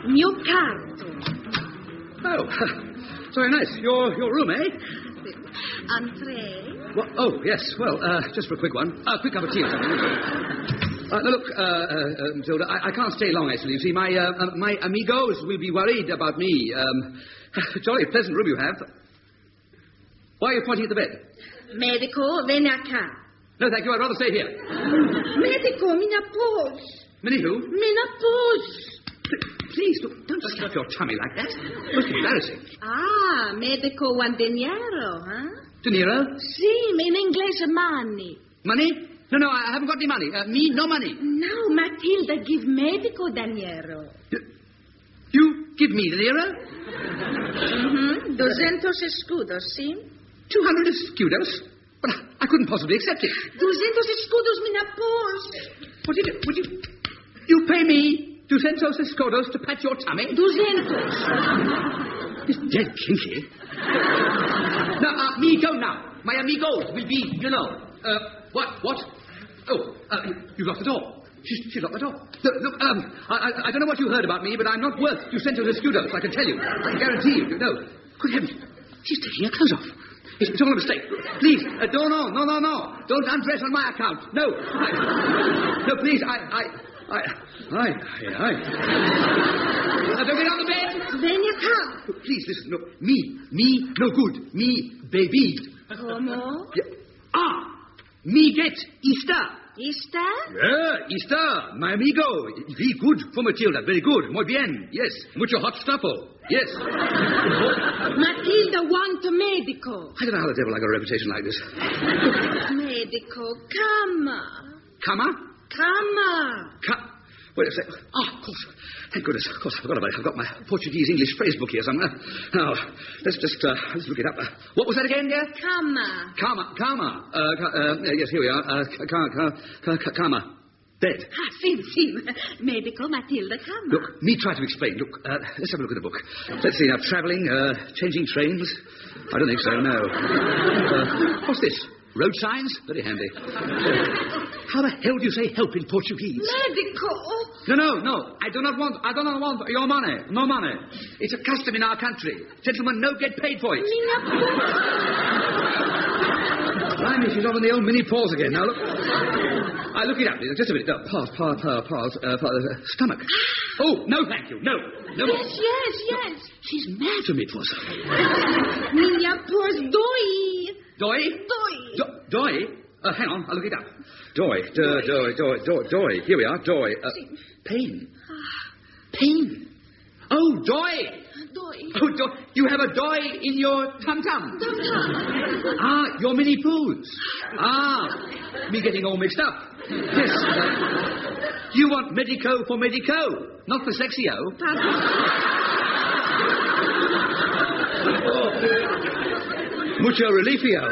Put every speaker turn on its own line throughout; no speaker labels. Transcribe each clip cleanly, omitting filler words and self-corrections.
Mio carto.
Oh, very nice. Your room, eh?
Entree.
Well, oh, yes. Well, just for a quick one. A quick cup of tea or something. Now, look, Matilda, I can't stay long, actually. You see, my amigos will be worried about me. Jolly pleasant room you have. Why are you pointing at the bed?
Medico, vieni a ca.
No, thank you. I'd rather stay here.
Medico, mina pose.
Minnie who?
Mina pose.
Please, look, don't slap your tummy like that. Most embarrassing.
Ah, medico want denaro, huh?
De Niro?
Sì, in inglese money.
Money? No, I haven't got any money. Me, no money.
No, Matilda give medico denaro.
You give me the Niro?
200 escudos, sì?
200 escudos? But I couldn't possibly accept it.
200 escudos, mina pose.
Would you pay me 200 escudos to pat your tummy?
200.
It's dead kinky. Now, me go now. My amigos will be, you know. What? Oh, you locked the door. She locked the door. Look, I don't know what you heard about me, but I'm not worth 200 escudos, I can tell you. I can guarantee you. No. Good heavens. She's taking her clothes off. It's all a mistake. Please, no. Don't undress on my account. No. No, please, I. Don't get on the bed.
Then you come.
Look, please, listen. Look, me, no good. Me, baby.
Como?
Yeah. Me get Easter.
Easter?
Yeah, Easter, my amigo. Very good for Matilda. Very good. Muy bien. Yes. Mucho hot stuffo. Yes.
Matilda want a medico.
I don't know how the devil I got a reputation like this.
Medico, cama.
Cama? Wait a sec. Oh, of course. Thank goodness. Of course, I forgot about it. I've got my Portuguese-English phrase book here somewhere. Now, let's look it up. What was that again, dear?
Cama.
Yes, here we are. Cama. Bed.
Sì. Medico, Matilda, cama.
Look, me try to explain. Look, let's have a look at the book. Let's see now. Travelling, changing trains. I don't think so, no. What's this? Road signs? Very handy. How the hell do you say help in Portuguese?
Medico.
No. I do not want your money. No money. It's a custom in our country. Gentlemen no get paid for it. Blimey, she's on the old mini pause again. Now look. I look it up. Just a minute. No, pause. Stomach. Oh, no, thank you. No.
Yes.
She's mad to me for something.
Minha pose doi.
Doi? Hang on, I'll look it up. Doi. Here we are, doi. Pain. Pain. Oh, doi. Oh, doi. You have a doi in your tum-tum. Your mini poos. Me getting all mixed up. Yes. You want medico for medico, not for sexio. Mucho relifio.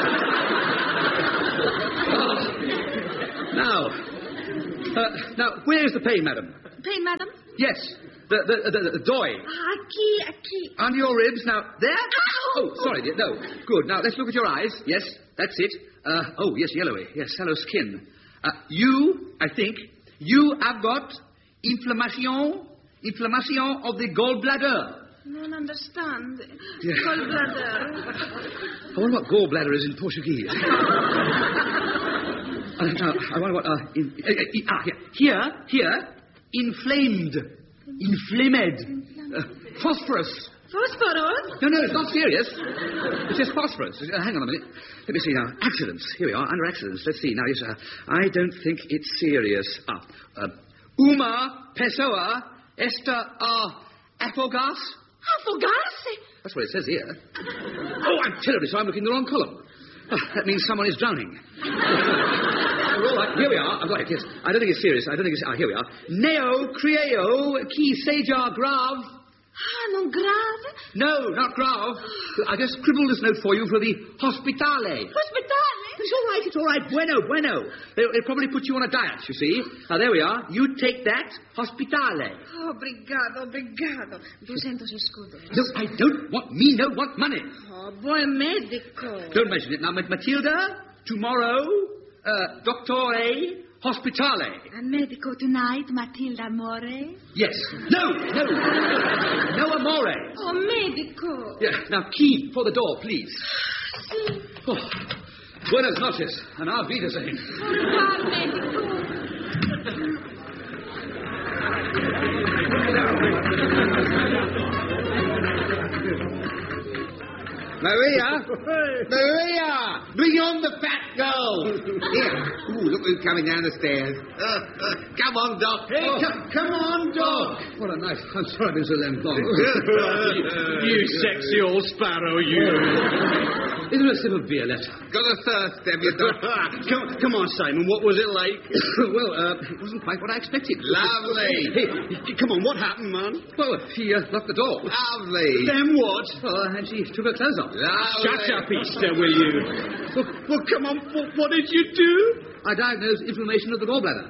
Now, where is the pain, madam?
Pain, madam?
Yes, the doi.
Aqui.
Under your ribs. Now, there?
Ow!
Oh, sorry, dear. No. Good. Now, let's look at your eyes. Yes, that's it. Yes, yellowy. Yes, sallow skin. I think, you have got inflammation of the gallbladder.
I don't understand.
Yeah.
Gallbladder.
I wonder what gallbladder is in Portuguese. I wonder what... Here. Inflamed. Phosphorus.
Phosphorus?
No, it's not serious. It says phosphorus. Hang on a minute. Let me see now. Accidents. Here we are, under accidents. Let's see. Now, yes, I don't think it's serious. Uma pessoa está afogas.
Afogarse?
That's what it says here. Oh, I'm terribly sorry. I'm looking in the wrong column. That means someone is drowning. All right, here we are. I've got it, yes. I don't think it's serious. Here we are. Neo creo qui seja grave.
Non grave?
No, not grave. I just scribbled this note for you for the hospitale.
Hospitale?
It's all right. Bueno. They'll probably put you on a diet, you see. Now, there we are. You take that, hospitale.
Obrigado. 200 escudos.
No, I don't want money.
Oh, buon medico.
Don't mention it. Now, Matilda, tomorrow, Doctore, Hospitale.
A medico tonight, Matilda More?
Yes. No. No amore.
Oh, medico.
Yeah, now key for the door, please. Oh. Buenas noches, and auf Wiedersehen.
Por medico.
Maria! Maria! Bring on the fat girl! Here. Ooh, look who's coming down the stairs. Come on, Doc. Hey, come on, Doc. What a nice... I'm sorry, Mr. Lempong.
You sexy old sparrow, you.
Is there a sip of beer left?
Got a thirst, have you, Doc? come on, Simon, what was it like?
Well, it wasn't quite what I expected.
Lovely. Hey, come on, what happened, man?
Well, she locked the door.
Lovely. Then what?
And she took her clothes off.
Lovely. Shut up, Easter, will you? Well, come on, what did you do?
I diagnosed inflammation of the gallbladder.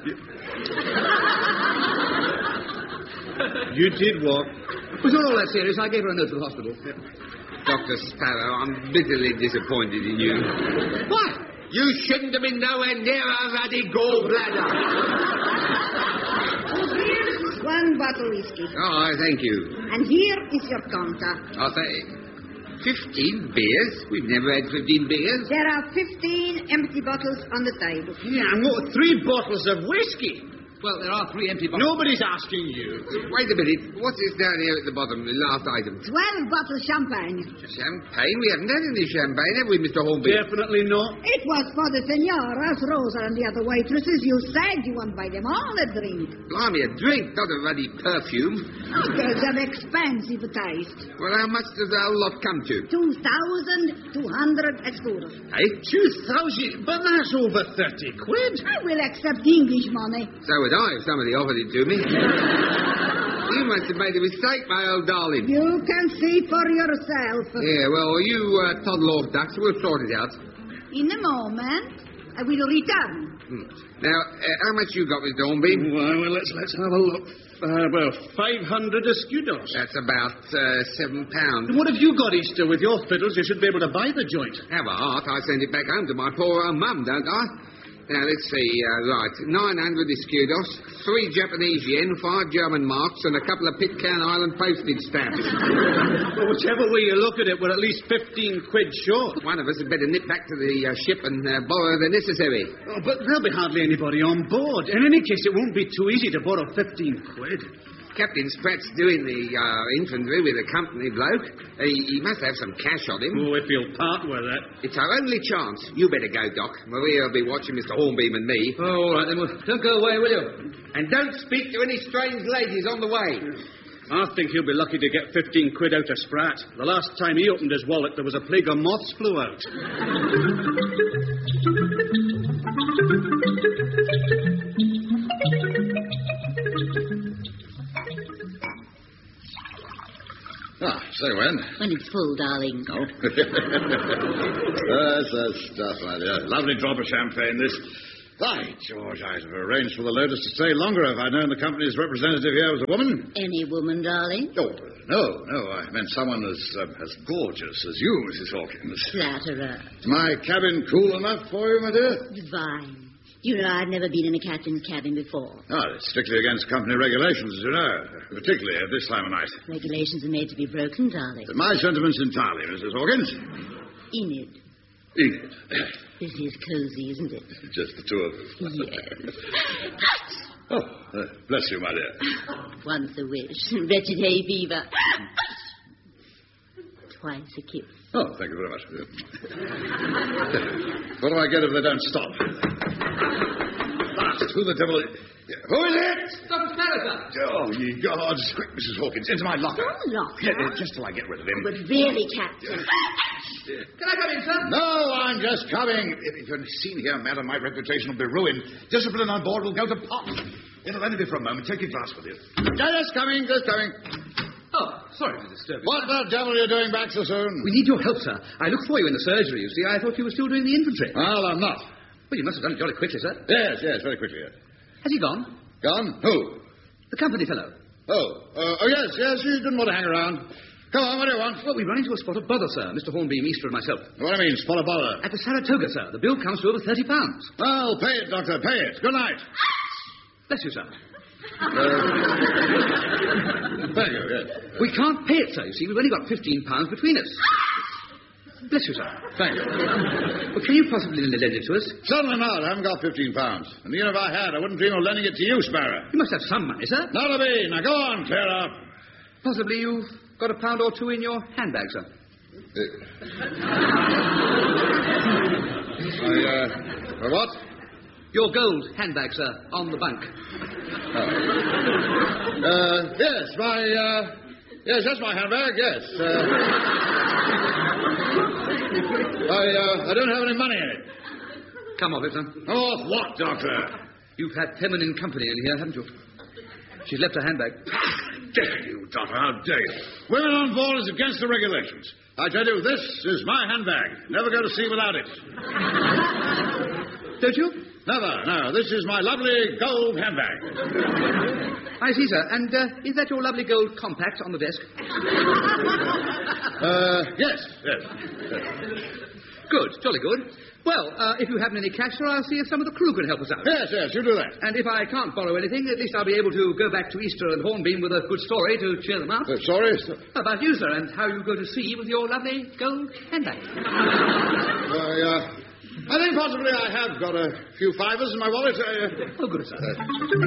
You did what?
It was not all that serious. I gave her a note to the hospital.
Dr. Sparrow, I'm bitterly disappointed in you.
What?
You shouldn't have been nowhere near a ruddy gallbladder.
Here's one bottle whiskey.
Oh, thank you.
And here is your counter.
I'll say 15 beers? We've never had 15 beers.
There are 15 empty bottles on the table.
Yeah, and what, 3 bottles of whiskey?
Well, there are 3 empty bottles.
Nobody's asking you.
Wait a minute. What's this down here at the bottom, the last item?
12 bottles champagne.
Champagne? We haven't had any champagne, have we, Mr. Hornby?
Definitely not.
It was for the senoras, Rosa and the other waitresses. You said you won't buy them all a drink.
Blimey, a drink, not a ruddy perfume.
There's an expensive taste.
Well, how much does the whole lot come to?
2,200 escudos.
Eh?
2,000? But that's over 30 quid.
I will accept English money.
So would I if somebody offered it to me. You must have made a mistake, my old darling.
You can see for yourself.
Yeah, well, you toddle off, Dux. We'll sort it out.
In a moment, I will return.
Now, how much you got, Mr. Hornby?
Well, let's have a look. 500 escudos.
That's about £7.
What have you got, Easter? With your fiddles, you should be able to buy the joint.
Have a heart. I send it back home to my poor mum, don't I? Now, let's see. Right, 900 escudos, 3 Japanese yen, 5 German marks, and a couple of Pitcairn Island postage stamps.
Well, whichever way you look at it, we're at least 15 quid short.
One of us had better nip back to the ship and borrow the necessary.
Oh, but there'll be hardly anybody on board. In any case, it won't be too easy to borrow 15 quid.
Captain Spratt's doing the infantry with a company bloke. He must have some cash on him.
Oh, if he'll part with it.
It's our only chance. You better go, Doc. Maria will be watching Mr. Hornbeam and me.
Oh, all right, then. Well, don't go away, will you?
And don't speak to any strange ladies on the way.
I think he'll be lucky to get 15 quid out of Spratt. The last time he opened his wallet, there was a plague of moths flew out.
Ah, say when?
When it's full, darling.
Oh. That's the stuff, my dear. Lovely drop of champagne, this. By George, I'd have arranged for the Lotus to stay longer if I'd known the company's representative here was a woman.
Any woman, darling?
Oh, no. I meant someone as gorgeous as you, Mrs. Hawkins.
Flatterer.
Is my cabin cool enough for you, my dear?
Divine. You know, I've never been in a captain's cabin before.
Oh, it's strictly against company regulations, as you know, particularly at this time of night.
Regulations are made to be broken, darling.
My sentiments entirely, Mrs. Hawkins.
Enid.
Enid.
This is cozy, isn't it?
Just the two of us.
Yes.
Oh, bless you, my dear.
Once a wish. Wretched hay fever. Twice a kiss.
Oh, thank you very much. What do I get if they don't stop? Blast, who the devil is... Who is it?
Dr. Sparrow, sir.
Oh, ye gods. Quick, Mrs. Hawkins, into my locker.
Your locker?
Yeah, just till I get rid of him.
But really, Captain.
Can I come in, sir?
No, I'm just coming. If you're seen here, madam, my reputation will be ruined. Discipline on board will go to pot. It'll only be for a moment. Take your glass with you. Just coming.
Oh, sorry to disturb you.
What the devil are you doing back so soon?
We need your help, sir. I looked for you in the surgery, you see. I thought you were still doing the infantry.
Well, I'm not.
Well, you must have done it jolly quickly, sir.
Yes, very quickly. Yes.
Has he gone?
Gone? Who?
The company fellow.
Oh, yes, he didn't want to hang around. Come on, what do you want?
Well, we run into a spot of bother, sir. Mr. Hornbeam, Easter, and myself.
What do you mean, spot of bother?
At the Saratoga, sir. The bill comes to over £30.
Well, pay it, Doctor, pay it. Good night.
Bless you, sir.
Thank you, yes.
We can't pay it, sir. You see, we've only got £15 between us. Bless you, sir.
Thank you.
Well, can you possibly lend it to us?
Certainly not. I haven't got £15. And even if I had, I wouldn't dream of lending it to you, Sparrow.
You must have some money, sir.
Not a me. Now go on, clear up.
Possibly you've got £1 or two in your handbag, sir.
What?
Your gold handbag, sir, on the bunk.
Yes, that's my handbag, yes. I don't have any money in it.
Come off it, sir.
Off what, Doctor?
You've had feminine company in here, haven't you? She's left her handbag.
Dare you, Doctor, how dare you? Women on board is against the regulations. I tell you, this is my handbag. Never go to sea without it.
Don't you?
Never, no. This is my lovely gold handbag.
I see, sir. And is that your lovely gold compact on the desk?
Yes.
Good, jolly good. Well, if you haven't any cash, sir, I'll see if some of the crew can help us out.
Yes, you do that.
And if I can't borrow anything, at least I'll be able to go back to Easter and Hornbeam with a good story to cheer them up.
Sorry?
About you, sir, and how you go to sea with your lovely gold handbag.
I think possibly I have got a few fivers in my wallet.
Oh, good, sir.